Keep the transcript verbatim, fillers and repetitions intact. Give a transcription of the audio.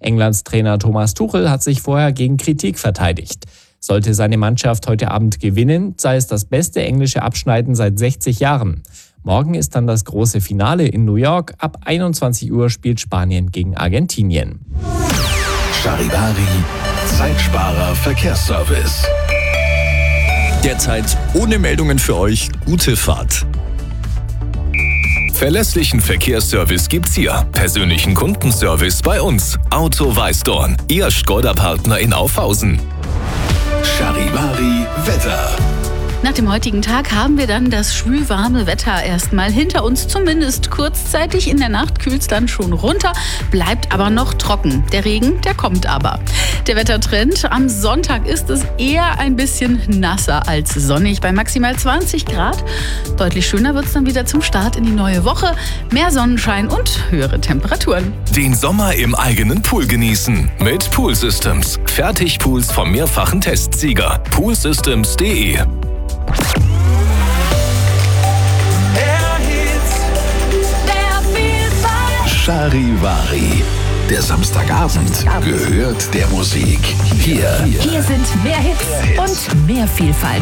Englands Trainer Thomas Tuchel hat sich vorher gegen Kritik verteidigt. Sollte seine Mannschaft heute Abend gewinnen, sei es das beste englische Abschneiden seit sechzig Jahren. Morgen ist dann das große Finale in New York. Ab einundzwanzig Uhr spielt Spanien gegen Argentinien. Charivari, Zeitsparer Verkehrsservice. Derzeit ohne Meldungen für euch. Gute Fahrt. Verlässlichen Verkehrsservice gibt's hier. Persönlichen Kundenservice bei uns. Auto Weißdorn, Ihr Skoda-Partner in Aufhausen. Charivari Wetter. Nach dem heutigen Tag haben wir dann das schwülwarme Wetter erstmal hinter uns, zumindest kurzzeitig. In der Nacht kühlt es dann schon runter, bleibt aber noch trocken. Der Regen, der kommt aber. Der Wettertrend: am Sonntag ist es eher ein bisschen nasser als sonnig, bei maximal zwanzig Grad. Deutlich schöner wird es dann wieder zum Start in die neue Woche. Mehr Sonnenschein und höhere Temperaturen. Den Sommer im eigenen Pool genießen mit Pool Systems. Fertigpools vom mehrfachen Testsieger. poolsystems punkt de. Charivari. Der Samstagabend gehört der Musik. Hier, Hier sind mehr Hits und mehr Vielfalt.